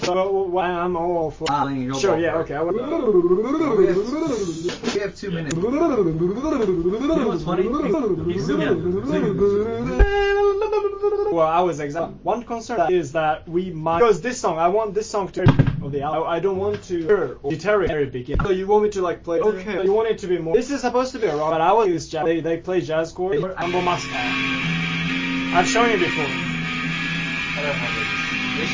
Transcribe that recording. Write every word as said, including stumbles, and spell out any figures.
So I'm all for. Ah, then you go Sure, ball yeah, for okay. it. I will. We have, we have two minutes. You know what's funny? He's Well, I was exactly. One concern is that we might, because this song, I want this song to of the album. I don't want to hear or deteriorate very beginning. So you want me to like play? Okay. So you want it to be more. This is supposed to be a rock, but I will use jazz. They they play jazz chords. Ambo Must have. I've shown you before. I don't have it.